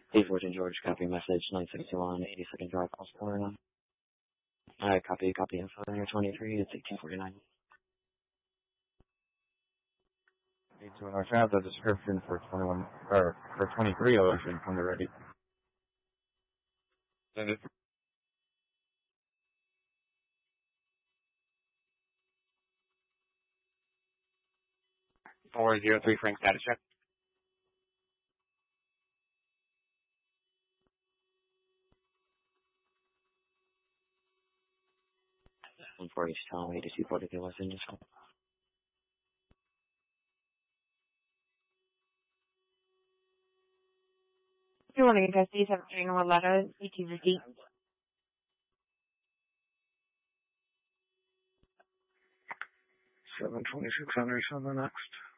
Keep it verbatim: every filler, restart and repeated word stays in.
eight fourteen George, copy message, nine sixty-one, eighty-second Drive, Osborne. I copy, copy info, twenty-three, it's eighteen forty-nine. Okay, so I have the description for twenty-one, or for twenty-three Ocean when they're ready. Send it. four zero three Frank, status check. one forty, tell eighty-two forty-two West Indian. Good morning, guys. These have train one letter, eighteen fifty. seven twenty-six hundred, on the next.